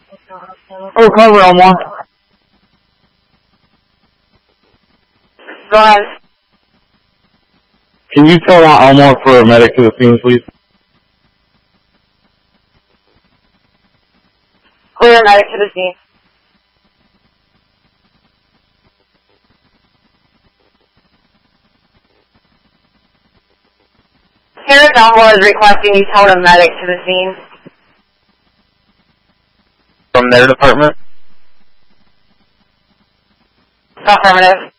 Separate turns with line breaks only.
Oh, cover Elmore.
Go ahead.
Can you tell Elmore for a medic to the scene, please?
Clear medic to the scene. Sheriff Elmore is requesting you tell a medic to the scene.
From their department?
Affirmative.